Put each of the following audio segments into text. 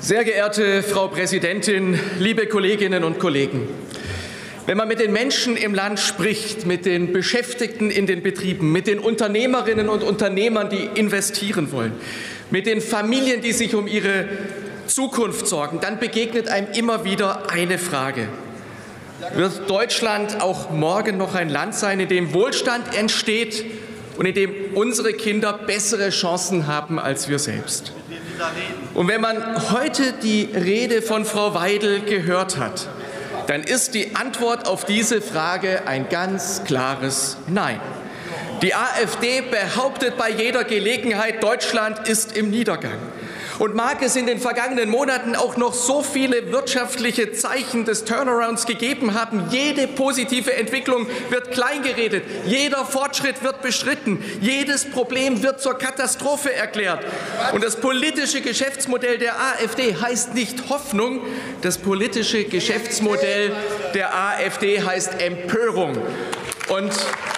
Sehr geehrte Frau Präsidentin, liebe Kolleginnen und Kollegen! Wenn man mit den Menschen im Land spricht, mit den Beschäftigten in den Betrieben, mit den Unternehmerinnen und Unternehmern, die investieren wollen, mit den Familien, die sich um ihre Zukunft sorgen, dann begegnet einem immer wieder eine Frage: Wird Deutschland auch morgen noch ein Land sein, in dem Wohlstand entsteht und in dem unsere Kinder bessere Chancen haben als wir selbst? Und wenn man heute die Rede von Frau Weidel gehört hat, dann ist die Antwort auf diese Frage ein ganz klares Nein. Die AfD behauptet bei jeder Gelegenheit, Deutschland ist im Niedergang. Und mag es in den vergangenen Monaten auch noch so viele wirtschaftliche Zeichen des Turnarounds gegeben haben, jede positive Entwicklung wird kleingeredet, jeder Fortschritt wird beschritten, jedes Problem wird zur Katastrophe erklärt. Und das politische Geschäftsmodell der AfD heißt nicht Hoffnung, das politische Geschäftsmodell der AfD heißt Empörung. Und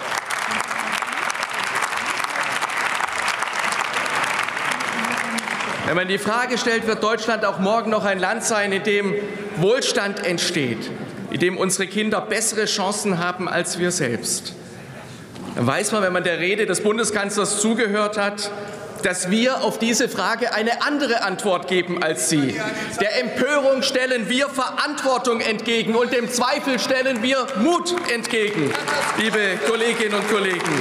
wenn man die Frage stellt, wird Deutschland auch morgen noch ein Land sein, in dem Wohlstand entsteht, in dem unsere Kinder bessere Chancen haben als wir selbst, dann weiß man, wenn man der Rede des Bundeskanzlers zugehört hat, dass wir auf diese Frage eine andere Antwort geben als Sie. Der Empörung stellen wir Verantwortung entgegen und dem Zweifel stellen wir Mut entgegen, liebe Kolleginnen und Kollegen.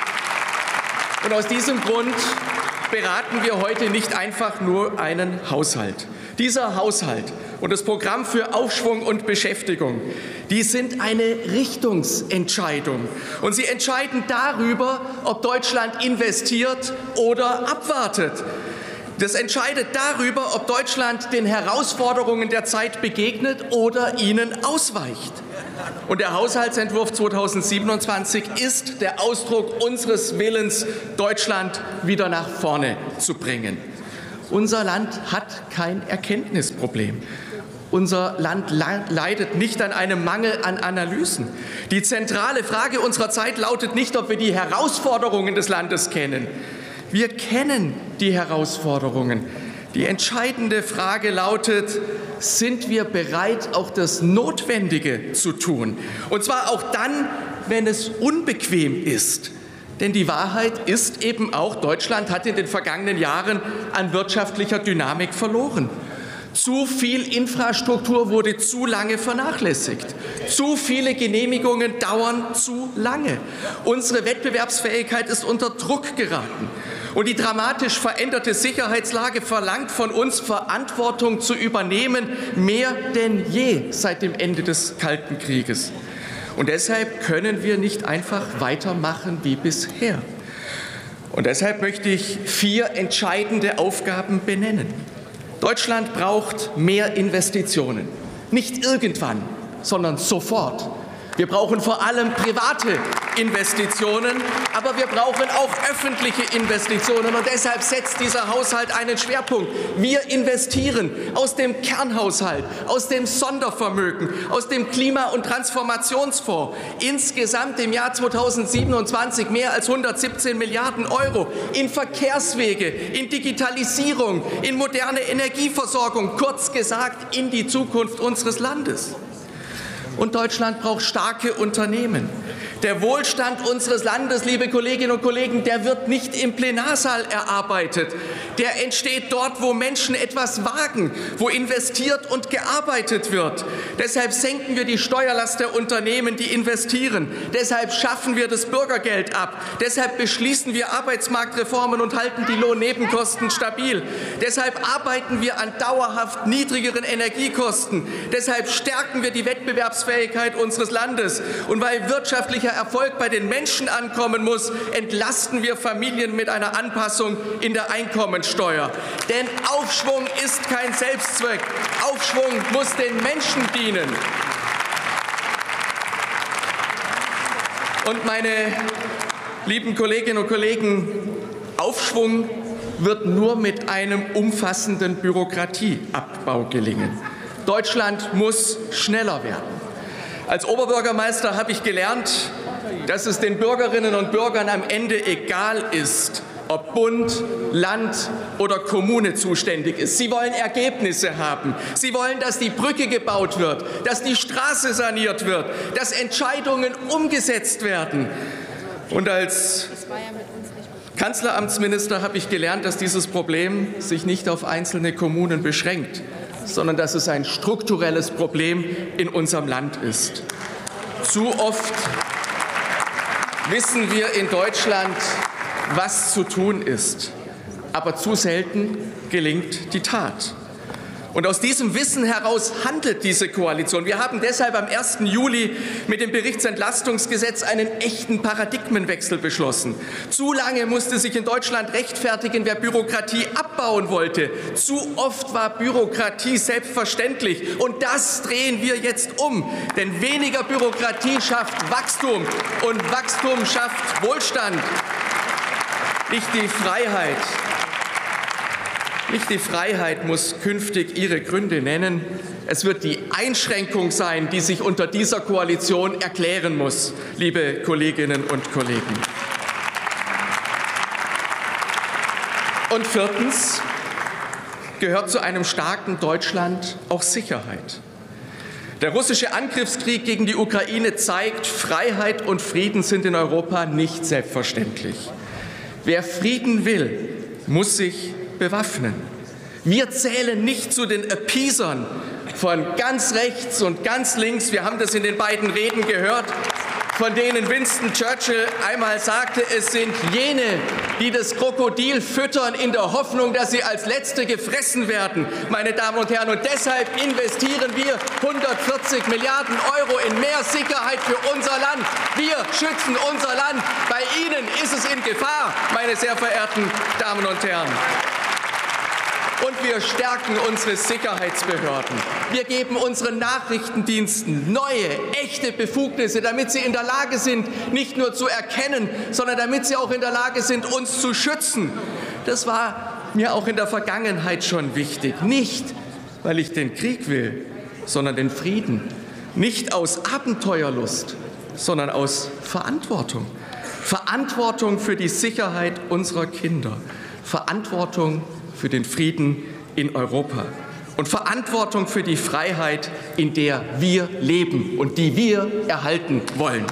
Und aus diesem Grund beraten wir heute nicht einfach nur einen Haushalt. Dieser Haushalt und das Programm für Aufschwung und Beschäftigung, die sind eine Richtungsentscheidung. Und sie entscheiden darüber, ob Deutschland investiert oder abwartet. Das entscheidet darüber, ob Deutschland den Herausforderungen der Zeit begegnet oder ihnen ausweicht. Und der Haushaltsentwurf 2027 ist der Ausdruck unseres Willens, Deutschland wieder nach vorne zu bringen. Unser Land hat kein Erkenntnisproblem. Unser Land leidet nicht an einem Mangel an Analysen. Die zentrale Frage unserer Zeit lautet nicht, ob wir die Herausforderungen des Landes kennen. Wir kennen die Herausforderungen. Die entscheidende Frage lautet: Sind wir bereit, auch das Notwendige zu tun? Und zwar auch dann, wenn es unbequem ist. Denn die Wahrheit ist eben auch, Deutschland hat in den vergangenen Jahren an wirtschaftlicher Dynamik verloren. Zu viel Infrastruktur wurde zu lange vernachlässigt. Zu viele Genehmigungen dauern zu lange. Unsere Wettbewerbsfähigkeit ist unter Druck geraten. Und die dramatisch veränderte Sicherheitslage verlangt von uns, Verantwortung zu übernehmen, mehr denn je seit dem Ende des Kalten Krieges. Und deshalb können wir nicht einfach weitermachen wie bisher. Und deshalb möchte ich 4 entscheidende Aufgaben benennen. Deutschland braucht mehr Investitionen. Nicht irgendwann, sondern sofort. Wir brauchen vor allem private Investitionen, aber wir brauchen auch öffentliche Investitionen. Und deshalb setzt dieser Haushalt einen Schwerpunkt. Wir investieren aus dem Kernhaushalt, aus dem Sondervermögen, aus dem Klima- und Transformationsfonds insgesamt im Jahr 2027 mehr als 117 Milliarden Euro in Verkehrswege, in Digitalisierung, in moderne Energieversorgung, kurz gesagt in die Zukunft unseres Landes. Und Deutschland braucht starke Unternehmen. Der Wohlstand unseres Landes, liebe Kolleginnen und Kollegen, der wird nicht im Plenarsaal erarbeitet. Der entsteht dort, wo Menschen etwas wagen, wo investiert und gearbeitet wird. Deshalb senken wir die Steuerlast der Unternehmen, die investieren. Deshalb schaffen wir das Bürgergeld ab. Deshalb beschließen wir Arbeitsmarktreformen und halten die Lohnnebenkosten stabil. Deshalb arbeiten wir an dauerhaft niedrigeren Energiekosten. Deshalb stärken wir die Wettbewerbsfähigkeit unseres Landes. Und weil wirtschaftlicher Erfolg bei den Menschen ankommen muss, entlasten wir Familien mit einer Anpassung in der Einkommensteuer. Denn Aufschwung ist kein Selbstzweck. Aufschwung muss den Menschen dienen. Und meine lieben Kolleginnen und Kollegen, Aufschwung wird nur mit einem umfassenden Bürokratieabbau gelingen. Deutschland muss schneller werden. Als Oberbürgermeister habe ich gelernt, dass es den Bürgerinnen und Bürgern am Ende egal ist, ob Bund, Land oder Kommune zuständig ist. Sie wollen Ergebnisse haben. Sie wollen, dass die Brücke gebaut wird, dass die Straße saniert wird, dass Entscheidungen umgesetzt werden. Und als Kanzleramtsminister habe ich gelernt, dass dieses Problem sich nicht auf einzelne Kommunen beschränkt, sondern dass es ein strukturelles Problem in unserem Land ist. Zu oft wissen wir in Deutschland, was zu tun ist, aber zu selten gelingt die Tat. Und aus diesem Wissen heraus handelt diese Koalition. Wir haben deshalb am 1. Juli mit dem Berichtsentlastungsgesetz einen echten Paradigmenwechsel beschlossen. Zu lange musste sich in Deutschland rechtfertigen, wer Bürokratie abbauen wollte. Zu oft war Bürokratie selbstverständlich. Und das drehen wir jetzt um. Denn weniger Bürokratie schafft Wachstum. Und Wachstum schafft Wohlstand. Nicht die Freiheit muss künftig ihre Gründe nennen. Es wird die Einschränkung sein, die sich unter dieser Koalition erklären muss, liebe Kolleginnen und Kollegen. Und viertens gehört zu einem starken Deutschland auch Sicherheit. Der russische Angriffskrieg gegen die Ukraine zeigt, Freiheit und Frieden sind in Europa nicht selbstverständlich. Wer Frieden will, muss sich bewaffnen. Wir zählen nicht zu den Appeasern von ganz rechts und ganz links. Wir haben das in den beiden Reden gehört, von denen Winston Churchill einmal sagte, es sind jene, die das Krokodil füttern in der Hoffnung, dass sie als Letzte gefressen werden, meine Damen und Herren. Und deshalb investieren wir 140 Milliarden Euro in mehr Sicherheit für unser Land. Wir schützen unser Land. Bei Ihnen ist es in Gefahr, meine sehr verehrten Damen und Herren. Und wir stärken unsere Sicherheitsbehörden. Wir geben unseren Nachrichtendiensten neue, echte Befugnisse, damit sie in der Lage sind, nicht nur zu erkennen, sondern damit sie auch in der Lage sind, uns zu schützen. Das war mir auch in der Vergangenheit schon wichtig. Nicht, weil ich den Krieg will, sondern den Frieden. Nicht aus Abenteuerlust, sondern aus Verantwortung. Verantwortung für die Sicherheit unserer Kinder. Verantwortung für den Frieden in Europa und Verantwortung für die Freiheit, in der wir leben und die wir erhalten wollen.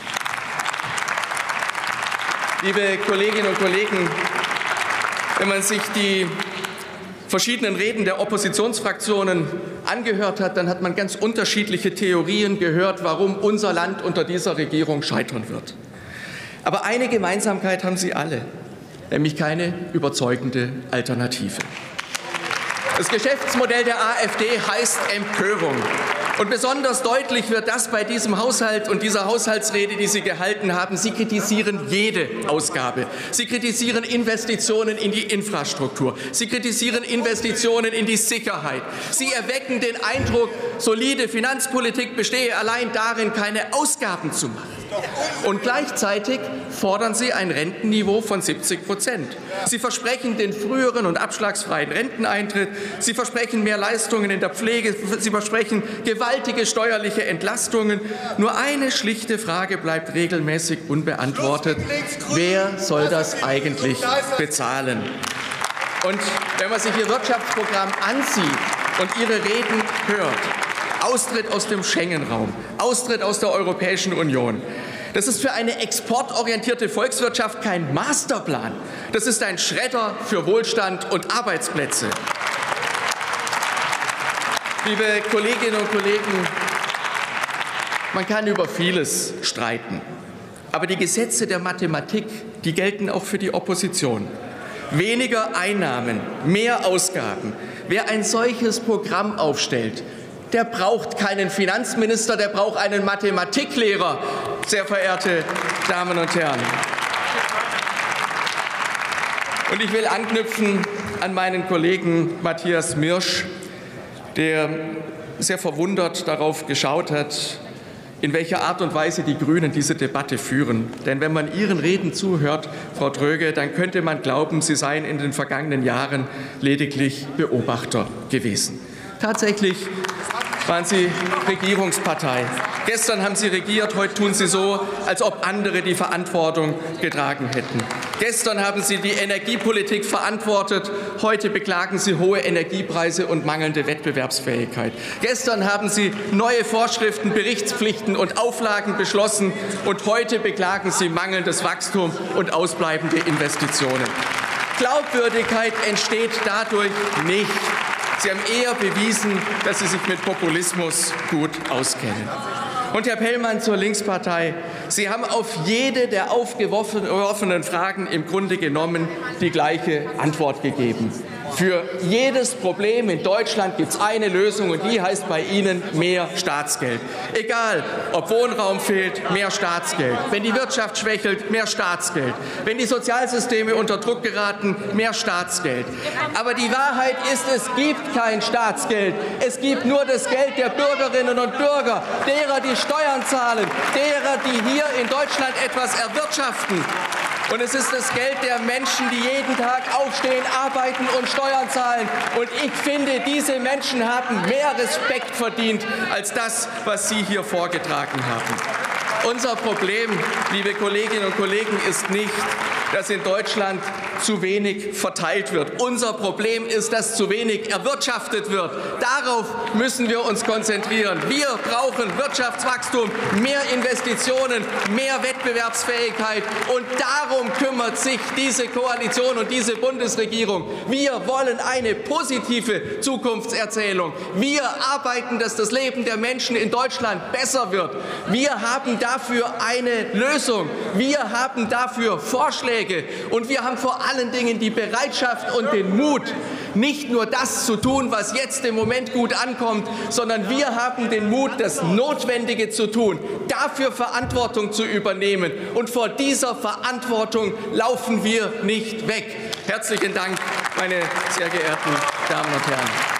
Liebe Kolleginnen und Kollegen, wenn man sich die verschiedenen Reden der Oppositionsfraktionen angehört hat, dann hat man ganz unterschiedliche Theorien gehört, warum unser Land unter dieser Regierung scheitern wird. Aber eine Gemeinsamkeit haben sie alle, nämlich keine überzeugende Alternative. Das Geschäftsmodell der AfD heißt Empörung. Und besonders deutlich wird das bei diesem Haushalt und dieser Haushaltsrede, die Sie gehalten haben. Sie kritisieren jede Ausgabe. Sie kritisieren Investitionen in die Infrastruktur. Sie kritisieren Investitionen in die Sicherheit. Sie erwecken den Eindruck, solide Finanzpolitik bestehe allein darin, keine Ausgaben zu machen. Und gleichzeitig fordern Sie ein Rentenniveau von 70%. Sie versprechen den früheren und abschlagsfreien Renteneintritt. Sie versprechen mehr Leistungen in der Pflege. Sie versprechen gewaltige steuerliche Entlastungen. Nur eine schlichte Frage bleibt regelmäßig unbeantwortet. Wer soll das eigentlich bezahlen? Und wenn man sich Ihr Wirtschaftsprogramm ansieht und Ihre Reden hört, Austritt aus dem Schengen-Raum, Austritt aus der Europäischen Union. Das ist für eine exportorientierte Volkswirtschaft kein Masterplan. Das ist ein Schredder für Wohlstand und Arbeitsplätze. Liebe Kolleginnen und Kollegen, man kann über vieles streiten. Aber die Gesetze der Mathematik, die gelten auch für die Opposition. Weniger Einnahmen, mehr Ausgaben. Wer ein solches Programm aufstellt, der braucht keinen Finanzminister, der braucht einen Mathematiklehrer, sehr verehrte Damen und Herren. Und ich will anknüpfen an meinen Kollegen Matthias Mirsch, der sehr verwundert darauf geschaut hat, in welcher Art und Weise die Grünen diese Debatte führen. Denn wenn man Ihren Reden zuhört, Frau Tröge, dann könnte man glauben, Sie seien in den vergangenen Jahren lediglich Beobachter gewesen. Tatsächlich waren Sie Regierungspartei. Gestern haben Sie regiert, heute tun Sie so, als ob andere die Verantwortung getragen hätten. Gestern haben Sie die Energiepolitik verantwortet, heute beklagen Sie hohe Energiepreise und mangelnde Wettbewerbsfähigkeit. Gestern haben Sie neue Vorschriften, Berichtspflichten und Auflagen beschlossen, und heute beklagen Sie mangelndes Wachstum und ausbleibende Investitionen. Glaubwürdigkeit entsteht dadurch nicht. Sie haben eher bewiesen, dass Sie sich mit Populismus gut auskennen. Und Herr Pellmann zur Linkspartei. Sie haben auf jede der aufgeworfenen Fragen im Grunde genommen die gleiche Antwort gegeben. Für jedes Problem in Deutschland gibt es eine Lösung, und die heißt bei Ihnen mehr Staatsgeld. Egal, ob Wohnraum fehlt, mehr Staatsgeld. Wenn die Wirtschaft schwächelt, mehr Staatsgeld. Wenn die Sozialsysteme unter Druck geraten, mehr Staatsgeld. Aber die Wahrheit ist, es gibt kein Staatsgeld. Es gibt nur das Geld der Bürgerinnen und Bürger, derer, die Steuern zahlen, derer, die hier in Deutschland etwas erwirtschaften. Und es ist das Geld der Menschen, die jeden Tag aufstehen, arbeiten und Steuern zahlen. Und ich finde, diese Menschen haben mehr Respekt verdient als das, was Sie hier vorgetragen haben. Unser Problem, liebe Kolleginnen und Kollegen, ist nicht, dass in Deutschland zu wenig verteilt wird. Unser Problem ist, dass zu wenig erwirtschaftet wird. Darauf müssen wir uns konzentrieren. Wir brauchen Wirtschaftswachstum, mehr Investitionen, mehr Wettbewerbsfähigkeit. Und darum kümmert sich diese Koalition und diese Bundesregierung. Wir wollen eine positive Zukunftserzählung. Wir arbeiten, dass das Leben der Menschen in Deutschland besser wird. Wir haben dafür eine Lösung. Wir haben dafür Vorschläge. Und wir haben vor allen Dingen die Bereitschaft und den Mut, nicht nur das zu tun, was jetzt im Moment gut ankommt, sondern wir haben den Mut, das Notwendige zu tun, dafür Verantwortung zu übernehmen. Und vor dieser Verantwortung laufen wir nicht weg. Herzlichen Dank, meine sehr geehrten Damen und Herren.